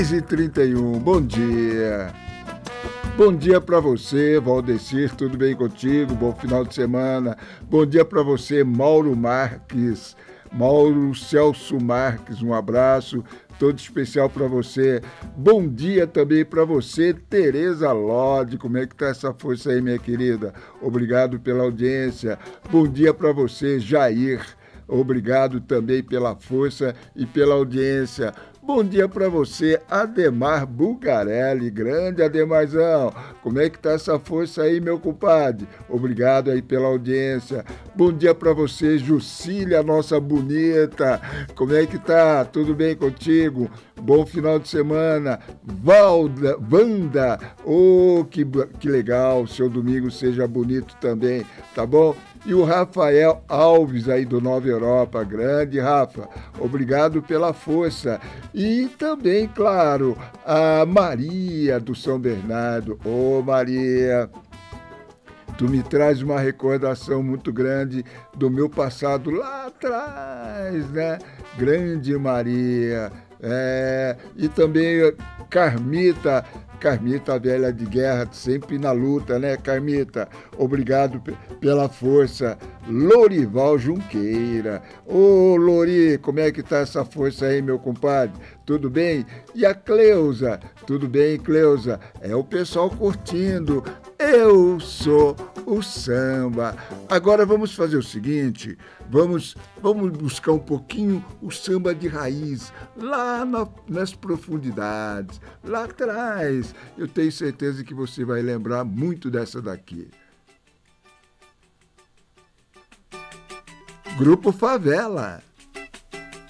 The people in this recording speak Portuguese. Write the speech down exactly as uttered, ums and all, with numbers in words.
seis e trinta e um, bom dia. Bom dia para você, Valdecir, tudo bem contigo? Bom final de semana. Bom dia para você, Mauro Marques, Mauro Celso Marques, um abraço todo especial para você. Bom dia também para você, Tereza Lodi, como é que tá essa força aí, minha querida? Obrigado pela audiência. Bom dia para você, Jair. Obrigado também pela força e pela audiência. Bom dia para você, Ademar Bugarelli, grande Ademarzão. Como é que tá essa força aí, meu compadre? Obrigado aí pela audiência. Bom dia para você, Jucília, nossa bonita. Como é que tá? Tudo bem contigo? Bom final de semana. Valda, Wanda, oh, que, que legal. Seu domingo seja bonito também, tá bom? E o Rafael Alves aí do Nova Europa, grande Rafa, obrigado pela força. E também, claro, a Maria do São Bernardo, ô Maria, tu me traz uma recordação muito grande do meu passado lá atrás, né? Grande Maria, é, e também Carmita, Carmita, velha de guerra, sempre na luta, né, Carmita? Obrigado p- pela força. Lorival Junqueira. Ô, Lori, como é que tá essa força aí, meu compadre? Tudo bem? E a Cleusa? Tudo bem, Cleusa? É o pessoal curtindo. Eu sou o samba. Agora vamos fazer o seguinte, vamos, vamos buscar um pouquinho o samba de raiz, lá na- nas profundidades, lá atrás. Eu tenho certeza que você vai lembrar muito dessa daqui. Grupo Favela.